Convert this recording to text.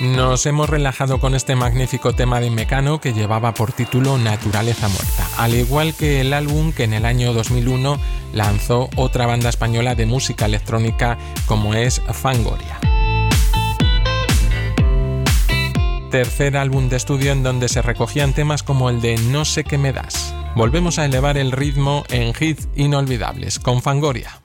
Nos hemos relajado con este magnífico tema de Mecano que llevaba por título Naturaleza Muerta, al igual que el álbum que en el año 2001 lanzó otra banda española de música electrónica como es Fangoria. Tercer álbum de estudio en donde se recogían temas como el de No sé qué me das. Volvemos a elevar el ritmo en hits inolvidables con Fangoria.